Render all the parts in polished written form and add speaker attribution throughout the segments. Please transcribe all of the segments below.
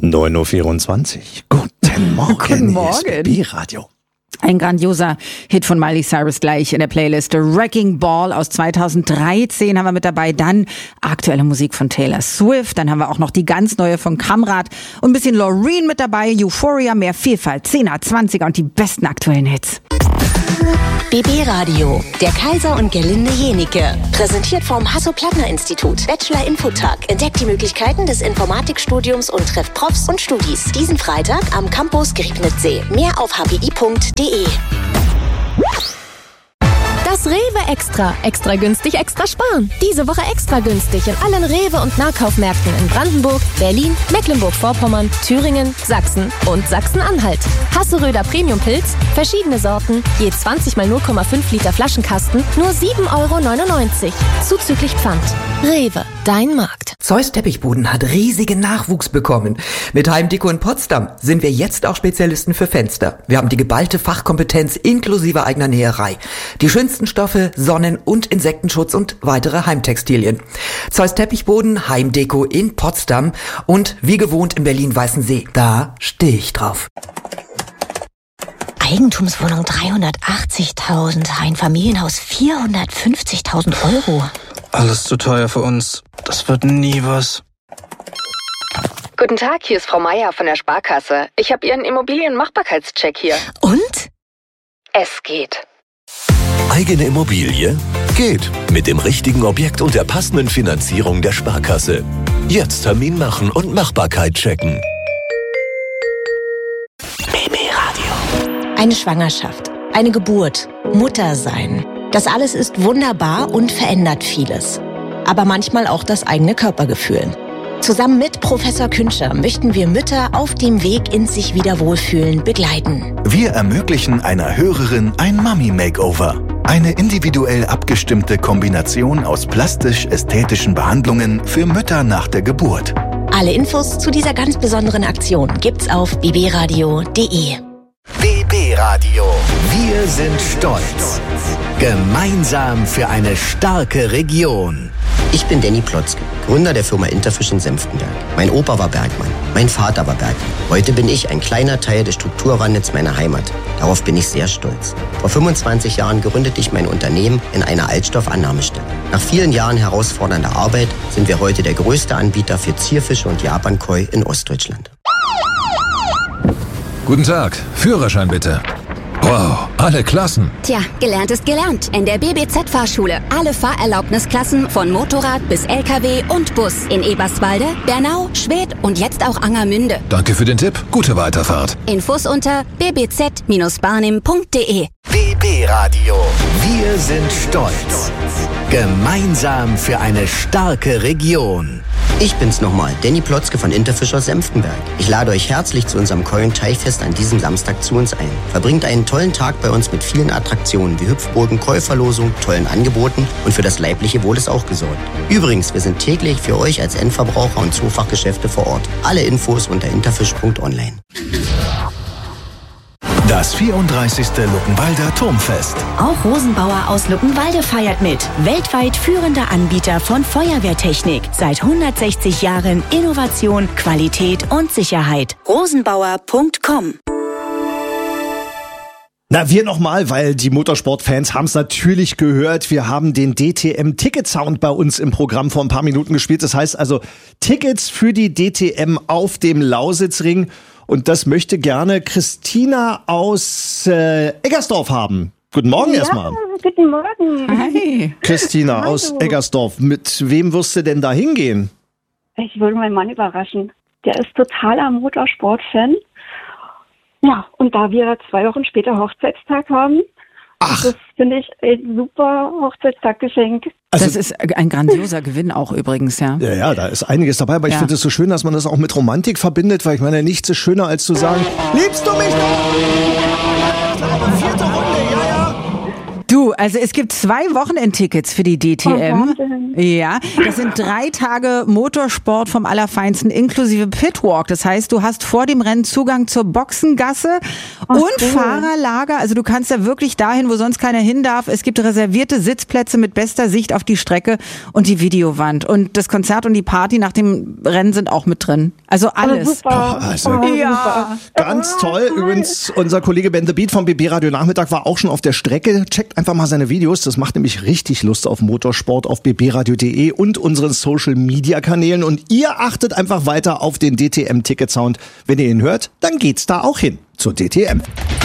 Speaker 1: 9.24 Uhr. Guten Morgen.
Speaker 2: Guten Morgen.
Speaker 1: Hier ist B-Radio.
Speaker 2: Ein grandioser Hit von Miley Cyrus gleich in der Playlist. Wrecking Ball aus 2013 haben wir mit dabei. Dann aktuelle Musik von Taylor Swift. Dann haben wir auch noch die ganz neue von Kamrat. Und ein bisschen Loreen mit dabei. Euphoria, mehr Vielfalt, 10er, 20er und die besten aktuellen Hits.
Speaker 3: BB Radio, der Kaiser und Gerlinde Jenike. Präsentiert vom Hasso-Plattner-Institut. Bachelor-Infotag. Entdeckt die Möglichkeiten des Informatikstudiums und trefft Profs und Studis. Diesen Freitag am Campus Griebnitzsee. Mehr auf hpi.de.
Speaker 4: Das Rewe Extra. Extra günstig, extra sparen. Diese Woche extra günstig in allen Rewe- und Nahkaufmärkten in Brandenburg, Berlin, Mecklenburg-Vorpommern, Thüringen, Sachsen und Sachsen-Anhalt. Hasseröder Premium-Pilz, verschiedene Sorten, je 20 mal 0,5 Liter Flaschenkasten, nur 7,99 €. Zuzüglich Pfand. Rewe, dein Markt.
Speaker 5: Zeus Teppichboden hat riesigen Nachwuchs bekommen. Mit Heimdeko in Potsdam sind wir jetzt auch Spezialisten für Fenster. Wir haben die geballte Fachkompetenz inklusive eigener Näherei. Die schönsten Stoffe, Sonnen- und Insektenschutz und weitere Heimtextilien. Zeus Teppichboden, Heimdeko in Potsdam und wie gewohnt in Berlin-Weißensee. Da stehe ich drauf.
Speaker 3: Eigentumswohnung 380.000, ein Familienhaus 450.000 €.
Speaker 6: Alles zu teuer für uns. Das wird nie was.
Speaker 7: Guten Tag, hier ist Frau Meier von der Sparkasse. Ich habe Ihren Immobilienmachbarkeitscheck hier.
Speaker 3: Und?
Speaker 7: Es geht.
Speaker 8: Eigene Immobilie? Geht. Mit dem richtigen Objekt und der passenden Finanzierung der Sparkasse. Jetzt Termin machen und Machbarkeit checken.
Speaker 3: BB-Radio. Eine Schwangerschaft, eine Geburt, Mutter sein. Das alles ist wunderbar und verändert vieles. Aber manchmal auch das eigene Körpergefühl. Zusammen mit Professor Künscher möchten wir Mütter auf dem Weg ins sich wieder wohlfühlen begleiten.
Speaker 9: Wir ermöglichen einer Hörerin ein Mummy-Makeover. Eine individuell abgestimmte Kombination aus plastisch-ästhetischen Behandlungen für Mütter nach der Geburt.
Speaker 3: Alle Infos zu dieser ganz besonderen Aktion gibt's auf bbradio.de.
Speaker 10: BB Radio. Wir sind stolz. Gemeinsam für eine starke Region.
Speaker 11: Ich bin Danny Plotzke, Gründer der Firma Interfisch in Senftenberg. Mein Opa war Bergmann, mein Vater war Bergmann. Heute bin ich ein kleiner Teil des Strukturwandels meiner Heimat. Darauf bin ich sehr stolz. Vor 25 Jahren gründete ich mein Unternehmen in einer Altstoffannahmestelle. Nach vielen Jahren herausfordernder Arbeit sind wir heute der größte Anbieter für Zierfische und Japankoi in Ostdeutschland.
Speaker 12: Guten Tag, Führerschein bitte. Wow, alle Klassen.
Speaker 13: Tja, gelernt ist gelernt. In der BBZ-Fahrschule. Alle Fahrerlaubnisklassen von Motorrad bis LKW und Bus. In Eberswalde, Bernau, Schwedt und jetzt auch Angermünde.
Speaker 12: Danke für den Tipp. Gute Weiterfahrt.
Speaker 13: Infos unter bbz-barnim.de.
Speaker 10: BB Radio. Wir sind stolz. Gemeinsam für eine starke Region.
Speaker 11: Ich bin's nochmal, Danny Plotzke von Interfisch aus Senftenberg. Ich lade euch herzlich zu unserem Koi- und Teichfest an diesem Samstag zu uns ein. Verbringt einen tollen Tag bei uns mit vielen Attraktionen wie Hüpfburgen, Koi-Verlosung, tollen Angeboten und für das leibliche Wohl ist auch gesorgt. Übrigens, wir sind täglich für euch als Endverbraucher und Zoofachgeschäfte vor Ort. Alle Infos unter interfisch.online.
Speaker 9: Das 34. Luckenwalder Turmfest.
Speaker 14: Auch Rosenbauer aus Luckenwalde feiert mit. Weltweit führender Anbieter von Feuerwehrtechnik. Seit 160 Jahren Innovation, Qualität und Sicherheit. Rosenbauer.com.
Speaker 1: Na, wir nochmal, weil die Motorsportfans haben es natürlich gehört. Wir haben den DTM-Ticket-Sound bei uns im Programm vor ein paar Minuten gespielt. Das heißt also Tickets für die DTM auf dem Lausitzring. Und das möchte gerne Christina aus Eggersdorf haben. Guten Morgen erstmal.
Speaker 15: Guten Morgen.
Speaker 2: Hi.
Speaker 1: Christina aus Eggersdorf. Mit wem wirst du denn da hingehen?
Speaker 15: Ich würde meinen Mann überraschen. Der ist totaler Motorsport-Fan. Ja, und da wir 2 Wochen später Hochzeitstag haben, das finde ich ein super Hochzeitstaggeschenk.
Speaker 2: Also, das ist ein grandioser Gewinn auch übrigens, ja.
Speaker 1: Ja, da ist einiges dabei, aber ich finde es so schön, dass man das auch mit Romantik verbindet, weil ich meine, nichts ist schöner als zu sagen, liebst du mich noch? Vierte Runde, ja.
Speaker 2: Du, also es gibt 2 Wochenendtickets für die DTM. Ja, das sind 3 Tage Motorsport vom Allerfeinsten inklusive Pitwalk. Das heißt, du hast vor dem Rennen Zugang zur Boxengasse und Fahrerlager. Also du kannst ja wirklich dahin, wo sonst keiner hin darf. Es gibt reservierte Sitzplätze mit bester Sicht auf die Strecke und die Videowand. Und das Konzert und die Party nach dem Rennen sind auch mit drin. Also alles.
Speaker 15: Super.
Speaker 2: Ja.
Speaker 1: Ganz toll. Übrigens, unser Kollege Ben the Beat vom BB Radio Nachmittag war auch schon auf der Strecke. Checkt einfach mal seine Videos. Das macht nämlich richtig Lust auf Motorsport auf bbradio.de und unseren Social-Media-Kanälen. Und ihr achtet einfach weiter auf den DTM-Ticket-Sound. Wenn ihr ihn hört, dann geht's da auch hin zur DTM.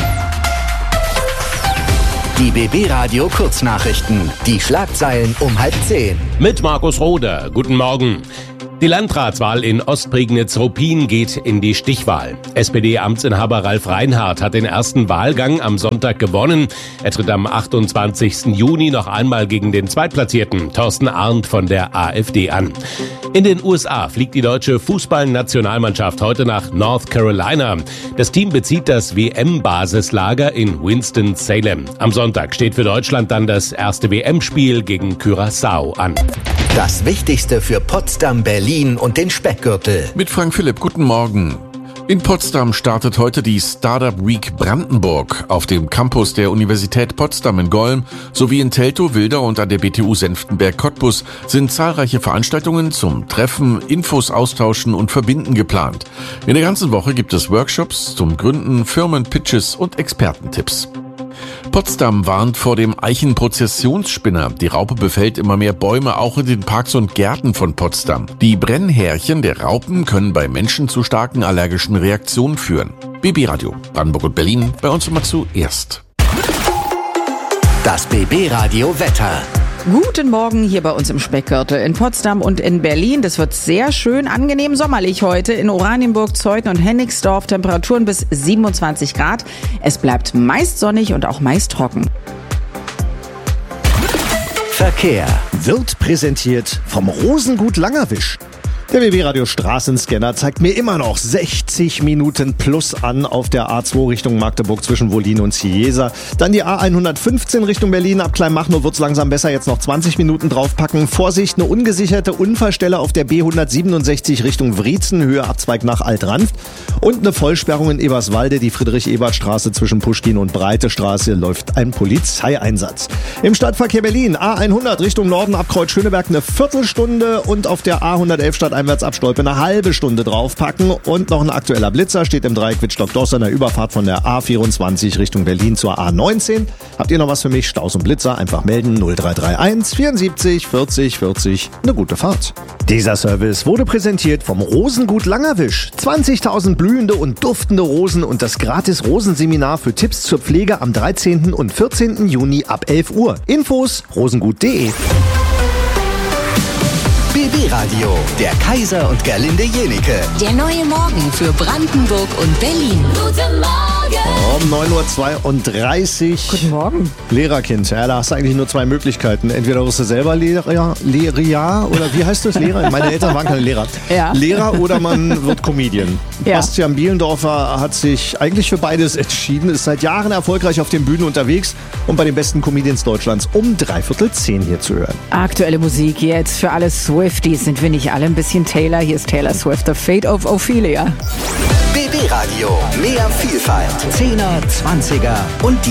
Speaker 10: Die BB Radio Kurznachrichten. Die Schlagzeilen um 9:30.
Speaker 16: Mit Markus Roder. Guten Morgen. Die Landratswahl in Ostprignitz-Ruppin geht in die Stichwahl. SPD-Amtsinhaber Ralf Reinhardt hat den ersten Wahlgang am Sonntag gewonnen. Er tritt am 28. Juni noch einmal gegen den Zweitplatzierten Thorsten Arndt von der AfD an. In den USA fliegt die deutsche Fußballnationalmannschaft heute nach North Carolina. Das Team bezieht das WM-Basislager in Winston-Salem. Am Sonntag steht für Deutschland dann das erste WM-Spiel gegen Curaçao an.
Speaker 10: Das Wichtigste für Potsdam, Berlin und den Speckgürtel.
Speaker 17: Mit Frank Philipp, guten Morgen. In Potsdam startet heute die Startup Week Brandenburg auf dem Campus der Universität Potsdam in Golm sowie in Teltow, Wildau und an der BTU Senftenberg-Cottbus sind zahlreiche Veranstaltungen zum Treffen, Infos austauschen und verbinden geplant. In der ganzen Woche gibt es Workshops zum Gründen, Firmenpitches und Expertentipps. Potsdam warnt vor dem Eichenprozessionsspinner. Die Raupe befällt immer mehr Bäume, auch in den Parks und Gärten von Potsdam. Die Brennhärchen der Raupen können bei Menschen zu starken allergischen Reaktionen führen. BB Radio, Brandenburg und Berlin, bei uns immer zuerst.
Speaker 10: Das BB Radio Wetter.
Speaker 2: Guten Morgen hier bei uns im Speckgürtel in Potsdam und in Berlin. Das wird sehr schön, angenehm sommerlich heute. In Oranienburg, Zeuthen und Hennigsdorf Temperaturen bis 27 Grad. Es bleibt meist sonnig und auch meist trocken.
Speaker 10: Verkehr
Speaker 1: wird präsentiert vom Rosengut Langerwisch. Der BB-Radio Straßenscanner zeigt mir immer noch 60 Minuten plus an auf der A2 Richtung Magdeburg zwischen Wollin und Ciesa. Dann die A115 Richtung Berlin. Ab Kleinmachnow wird's langsam besser. Jetzt noch 20 Minuten draufpacken. Vorsicht, eine ungesicherte Unfallstelle auf der B167 Richtung Wriezen, Höhe Abzweig nach Altranft. Und eine Vollsperrung in Eberswalde. Die Friedrich-Ebert-Straße zwischen Puschkin und Breite Straße läuft ein Polizeieinsatz. Im Stadtverkehr Berlin A100 Richtung Norden ab Kreuz Schöneberg eine Viertelstunde und auf der A111 stadteinwärts ab Stolpe eine halbe Stunde draufpacken. Und noch ein aktueller Blitzer steht im Dreieck Wittstock-Doss an der Überfahrt von der A24 Richtung Berlin zur A19. Habt ihr noch was für mich? Staus und Blitzer? Einfach melden 0331 74 40 40. Eine gute Fahrt. Dieser Service wurde präsentiert vom Rosengut Langerwisch. 20.000 blühende und duftende Rosen und das gratis Rosenseminar für Tipps zur Pflege am 13. und 14. Juni ab 11 Uhr. Infos rosengut.de.
Speaker 10: BB Radio, der Kaiser und Gerlinde Jenicke.
Speaker 3: Der neue Morgen für Brandenburg und Berlin.
Speaker 13: Guten Morgen.
Speaker 1: Um 9.32 Uhr.
Speaker 2: Guten Morgen.
Speaker 1: Lehrerkind. Ja, da hast du eigentlich nur zwei Möglichkeiten. Entweder wirst du selber Lehrer, oder wie heißt das? Lehrer? Meine Eltern waren keine Lehrer.
Speaker 2: Ja.
Speaker 1: Lehrer oder man wird Comedian.
Speaker 2: Ja.
Speaker 1: Bastian Bielendorfer hat sich eigentlich für beides entschieden, ist seit Jahren erfolgreich auf den Bühnen unterwegs und bei den besten Comedians Deutschlands um 9:45 hier zu hören.
Speaker 2: Aktuelle Musik jetzt für alle Swifties. Sind wir nicht alle ein bisschen Taylor? Hier ist Taylor Swift, The Fate of Ophelia.
Speaker 10: BB Radio, mehr Vielfalt. 10er, 20er und die